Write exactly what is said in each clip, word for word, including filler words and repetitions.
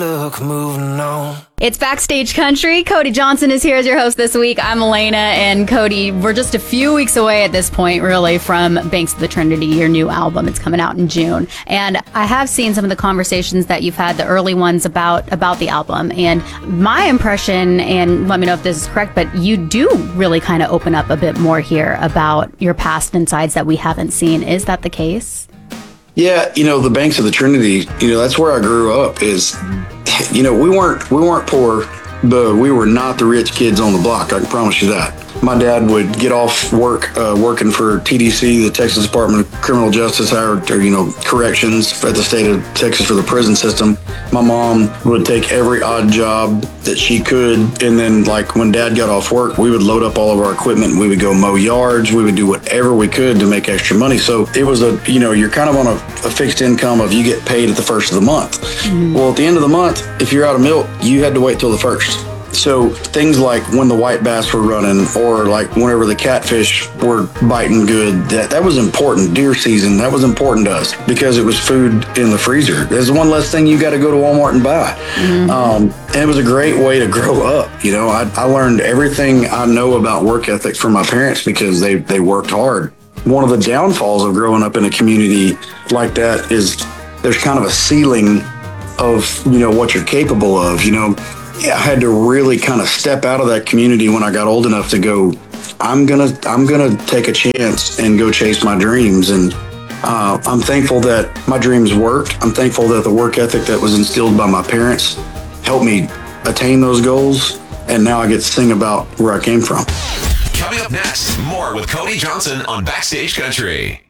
Look, moving on. It's Backstage Country. Cody Johnson is here as your host this week. I'm Elena, and Cody, we're just a few weeks away at this point, really, from Banks of the Trinity, your new album. It's coming out in June. And I have seen some of the conversations that you've had, the early ones about, about the album. And my impression, and let me know if this is correct, but you do really kind of open up a bit more here about your past and sides that we haven't seen. Is that the case? Yeah, you know, the Banks of the Trinity, you know, that's where I grew up is, you know, we weren't we weren't poor, but we were not the rich kids on the block. I can promise you that. My dad would get off work uh, working for T D C, the Texas Department of Criminal Justice, or, or, you know, corrections at the state of Texas for the prison system. My mom would take every odd job that she could. And then, like, when Dad got off work, we would load up all of our equipment. We would go mow yards. We would do whatever we could to make extra money. So it was a, you know, you're kind of on a, a fixed income of you get paid at the first of the month. Mm-hmm. Well, at the end of the month, if you're out of milk, you had to wait till the first. So things like when the white bass were running, or like whenever the catfish were biting good, that, that was important. Deer season, that was important to us because it was food in the freezer. There's one less thing you got to go to Walmart and buy. Mm-hmm. Um, and it was a great way to grow up. You know, I, I learned everything I know about work ethic from my parents because they, they worked hard. One of the downfalls of growing up in a community like that is there's kind of a ceiling of, you know, what you're capable of, you know. Yeah, I had to really kind of step out of that community when I got old enough to go, I'm gonna I'm gonna take a chance and go chase my dreams. And uh, I'm thankful that my dreams worked. I'm thankful that the work ethic that was instilled by my parents helped me attain those goals. And now I get to sing about where I came from. Coming up next, more with Cody Johnson on Backstage Country.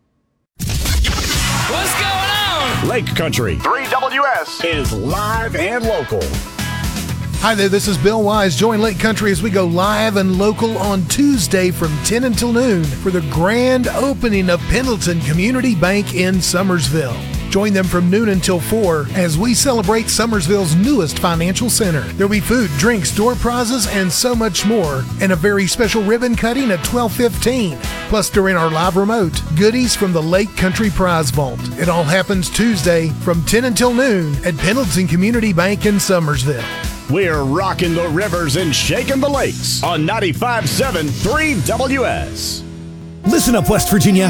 What's going on? Lake Country three W S is live and local. Hi there, this is Bill Wise. Join Lake Country as we go live and local on Tuesday from ten until noon for the grand opening of Pendleton Community Bank in Summersville. Join them from noon until four as we celebrate Summersville's newest financial center. There'll be food, drinks, door prizes, and so much more, and a very special ribbon cutting at twelve fifteen. Plus, during our live remote, goodies from the Lake Country Prize Vault. It all happens Tuesday from ten until noon at Pendleton Community Bank in Summersville. We're rocking the rivers and shaking the lakes on ninety-five point seven three W S. Listen up, West Virginia.